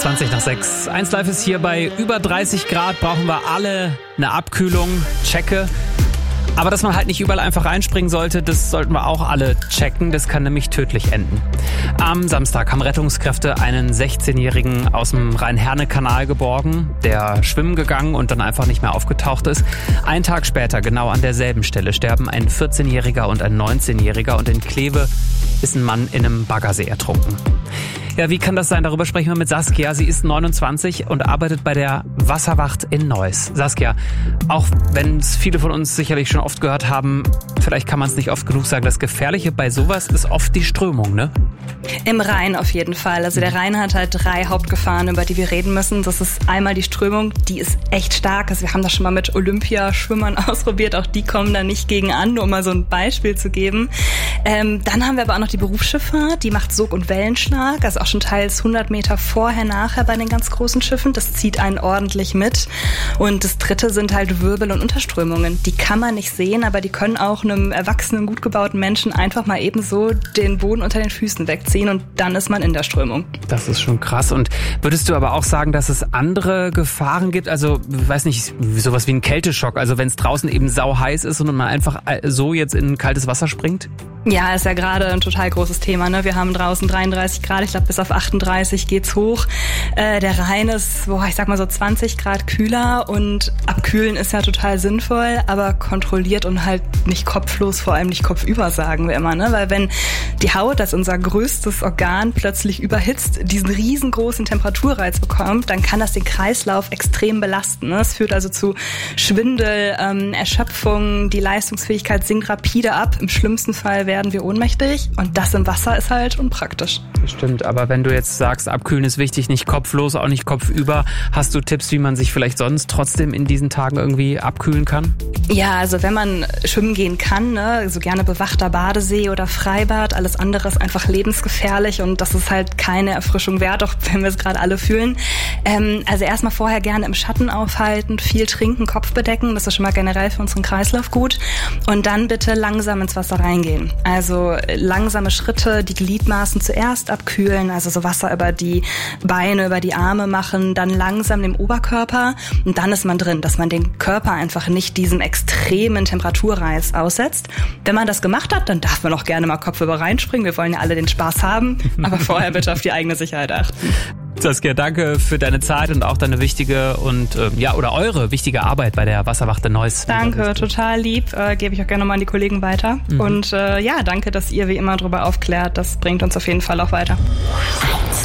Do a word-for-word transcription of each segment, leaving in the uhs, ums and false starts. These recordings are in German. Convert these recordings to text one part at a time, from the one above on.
zwanzig nach sechs. eins Live ist hier bei über dreißig Grad, brauchen wir alle eine Abkühlung, checke. Aber dass man halt nicht überall einfach reinspringen sollte, das sollten wir auch alle checken. Das kann nämlich tödlich enden. Am Samstag haben Rettungskräfte einen sechzehnjährigen aus dem Rhein-Herne-Kanal geborgen, der schwimmen gegangen und dann einfach nicht mehr aufgetaucht ist. Einen Tag später, genau an derselben Stelle, sterben ein vierzehnjähriger und ein neunzehnjähriger und in Kleve ist ein Mann in einem Baggersee ertrunken. Ja, wie kann das sein? Darüber sprechen wir mit Saskia. Sie ist neunundzwanzig und arbeitet bei der Wasserwacht in Neuss. Saskia, auch wenn es viele von uns sicherlich schon oft gehört haben, vielleicht kann man es nicht oft genug sagen, das Gefährliche bei sowas ist oft die Strömung, ne? Im Rhein auf jeden Fall. Also der Rhein hat halt drei Hauptgefahren, über die wir reden müssen. Das ist einmal die Strömung, die ist echt stark. Also wir haben das schon mal mit Olympiaschwimmern ausprobiert. Auch die kommen da nicht gegen an, nur um mal so ein Beispiel zu geben. Ähm, dann haben wir aber auch noch die Berufsschifffahrt, die macht Sog- und Wellenschlag. Also auch schon teils hundert Meter vorher, nachher bei den ganz großen Schiffen. Das zieht einen ordentlich mit. Und das dritte sind halt Wirbel- und Unterströmungen. Die kann man nicht sehen, aber die können auch einem erwachsenen, gut gebauten Menschen einfach mal eben so den Boden unter den Füßen wegziehen und dann ist man in der Strömung. Das ist schon krass. Und würdest du aber auch sagen, dass es andere Gefahren gibt? Also, ich weiß nicht, sowas wie ein Kälteschock. Also wenn es draußen eben sau heiß ist und man einfach so jetzt in kaltes Wasser springt? Ja, ist ja gerade ein total großes Thema, ne? Wir haben draußen dreiunddreißig Grad, ich glaube bis auf achtunddreißig geht's hoch. Äh, der Rhein ist, boah, ich sag mal so zwanzig Grad kühler und abkühlen ist ja total sinnvoll, aber kontrolliert und halt nicht kopflos, vor allem nicht kopfüber, sagen wir immer, ne? Weil wenn die Haut, das ist unser größtes Organ, plötzlich überhitzt, diesen riesengroßen Temperaturreiz bekommt, dann kann das den Kreislauf extrem belasten, ne? Es führt also zu Schwindel, ähm, Erschöpfung, die Leistungsfähigkeit sinkt rapide ab, im schlimmsten Fall werden wir ohnmächtig und das im Wasser ist halt unpraktisch. Stimmt, aber wenn du jetzt sagst, abkühlen ist wichtig, nicht kopflos, auch nicht kopfüber, hast du Tipps, wie man sich vielleicht sonst trotzdem in diesen Tagen irgendwie abkühlen kann? Ja, also wenn man schwimmen gehen kann, ne, so gerne bewachter Badesee oder Freibad, alles andere ist einfach lebensgefährlich und das ist halt keine Erfrischung wert, auch wenn wir es gerade alle fühlen. Ähm, also erstmal vorher gerne im Schatten aufhalten, viel trinken, Kopf bedecken, das ist schon mal generell für unseren Kreislauf gut und dann bitte langsam ins Wasser reingehen. Also langsame Schritte, die Gliedmaßen zuerst abkühlen, also so Wasser über die Beine, über die Arme machen, dann langsam den Oberkörper und dann ist man drin, dass man den Körper einfach nicht diesem extremen Temperaturreiz aussetzt. Wenn man das gemacht hat, dann darf man auch gerne mal kopfüber reinspringen. Wir wollen ja alle den Spaß haben, aber vorher bitte auf die eigene Sicherheit achten. Saskia, danke für deine Zeit und auch deine wichtige und äh, ja oder eure wichtige Arbeit bei der Wasserwacht in Neuss. Danke, total lieb. Äh, gebe ich auch gerne mal an die Kollegen weiter. Mhm. Und äh, ja, danke, dass ihr wie immer darüber aufklärt. Das bringt uns auf jeden Fall auch weiter. eins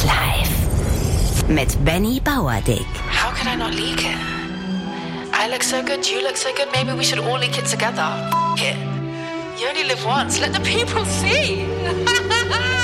Live mit Benny Bauerdick. How can I not leak it? I look so good, you look so good. Maybe we should all leak it together. It. You only live once. Let the people see.